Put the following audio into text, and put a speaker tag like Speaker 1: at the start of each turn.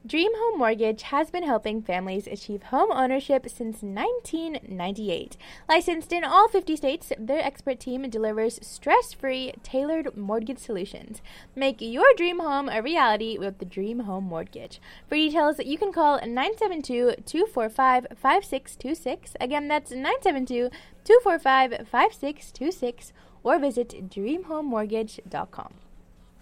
Speaker 1: Dream Home Mortgage has been helping families achieve home ownership since 1998. Licensed in all 50 states, their expert team delivers stress-free, tailored mortgage solutions. Make your dream home a reality with the Dream Home Mortgage. For details, you can call 972-245-5626. Again, that's 972-245-5626, or visit dreamhomemortgage.com.